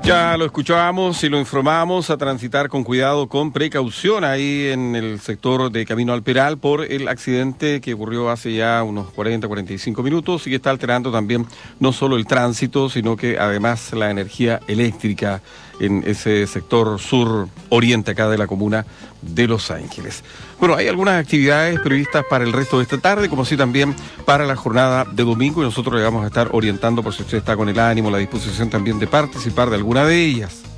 Ya lo escuchábamos y lo informamos a transitar con cuidado, con precaución ahí en el sector de Camino al Peral por el accidente que ocurrió hace ya unos 40-45 minutos y que está alterando también no solo el tránsito, sino que además la energía eléctrica en ese sector sur-oriente acá de la comuna de Los Ángeles. Bueno, hay algunas actividades previstas para el resto de esta tarde, como así también para la jornada de domingo, y nosotros le vamos a estar orientando por si usted está con el ánimo, la disposición también de participar de alguna de ellas.